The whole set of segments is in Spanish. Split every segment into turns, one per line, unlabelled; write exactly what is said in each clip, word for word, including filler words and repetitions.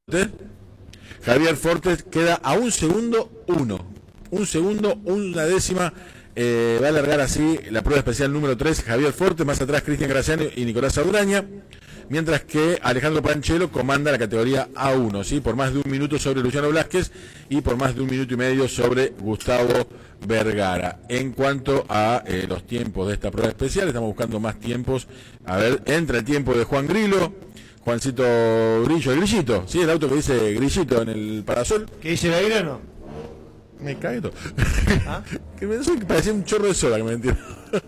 Javier Fortes queda a un segundo uno. Un segundo, una décima. Eh, va a alargar así la prueba especial número tres, Javier Fortes, más atrás Cristian Graciano y Nicolás Auraña, mientras que Alejandro Panchelo comanda la categoría A uno, ¿sí? Por más de un minuto sobre Luciano Blázquez y por más de un minuto y medio sobre Gustavo Vergara. En cuanto a eh, los tiempos de esta prueba especial, estamos buscando más tiempos. A ver, entra el tiempo de Juan Grillo, Juancito Grillo, el Grillito, ¿sí? El auto que dice Grillito en el parasol.
¿Qué dice Belgrano?
Me cae todo.
¿Ah?
Que me que parecía un chorro de soda, que me entiendo.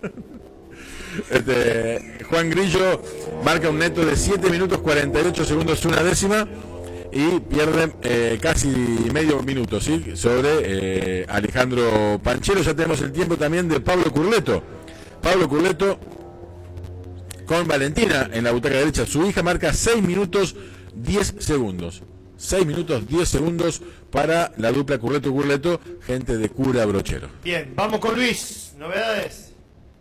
Este, Juan Grillo marca un neto de siete minutos cuarenta y ocho segundos, una décima, y pierde eh, casi medio minuto, ¿sí? Sobre eh, Alejandro Panchelo. Ya tenemos el tiempo también de Pablo Curleto. Pablo Curleto con Valentina en la butaca derecha. Su hija marca seis minutos diez segundos. seis minutos diez segundos para la dupla Curleto-Curleto, gente de Cura Brochero.
Bien, vamos con Luis. ¿Novedades?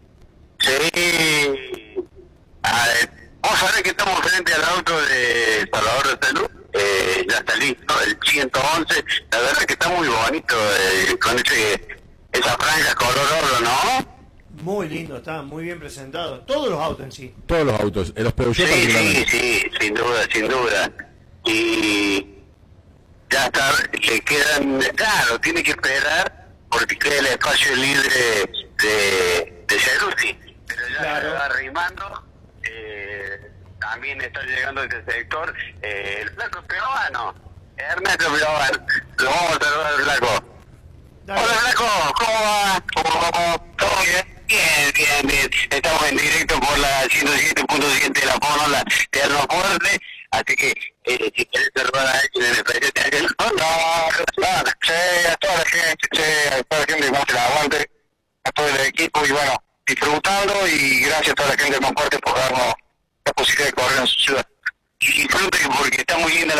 Sí. A ver, vos sabés que estamos frente al auto de Salvador de Salud. Eh, ya está listo, el ciento once. La verdad que está muy bonito eh, con ese, esa franja color oro, ¿no?
Muy lindo, está muy bien presentado. Todos los autos en sí.
Todos los autos, en los Peugeot
Sí,
particularmente.
sí, sí, sin duda, sin duda. Y ya está, le quedan, claro, tiene que esperar porque queda el espacio libre de, de Cerruti, pero ya
Claro.
se va arrimando. Eh, también está llegando a este sector eh, el flaco peruano, Ernesto Peruano. Lo vamos a saludar al flaco.
Dale.
Hola flaco, ¿cómo va? ¿Cómo va? ¿Todo bien? Bien, bien, bien. Estamos en directo por la ciento siete punto siete de la Fonola de Arnofuerte, así que eh, si querés saludar a alguien en especial, te hagan hola, hola, sí, a toda la gente, sí, a toda la gente que hace el aguante, a todo el equipo y bueno, disfrutando y gracias a toda la gente de Monforte por darnos la posibilidad de correr en su ciudad. Y disfruten porque está muy linda la